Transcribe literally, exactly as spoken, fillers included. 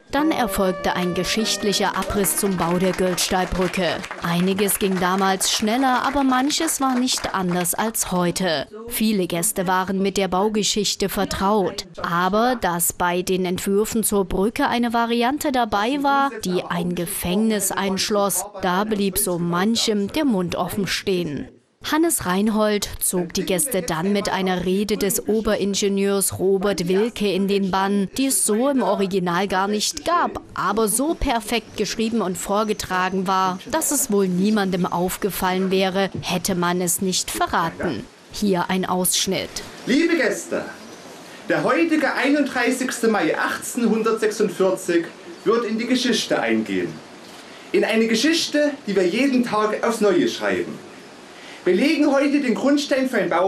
Dann erfolgte ein geschichtlicher Abriss zum Bau der Göldsteibrücke. Einiges ging damals schneller, aber manches war nicht anders als heute. Viele Gäste waren mit der Baugeschichte vertraut. Aber dass bei den Entwürfen zur Brücke eine Variante dabei war, die ein Gefängnis einschloss, da blieb so manchem der Mund offen stehen. Hannes Reinhold zog die Gäste dann mit einer Rede des Oberingenieurs Robert Wilke in den Bann, die es so im Original gar nicht gab, aber so perfekt geschrieben und vorgetragen war, dass es wohl niemandem aufgefallen wäre, hätte man es nicht verraten. Hier ein Ausschnitt. Liebe Gäste, der heutige einunddreißigste Mai achtzehnhundertsechsundvierzig wird in die Geschichte eingehen. In eine Geschichte, die wir jeden Tag aufs Neue schreiben. Wir legen heute den Grundstein für ein Bau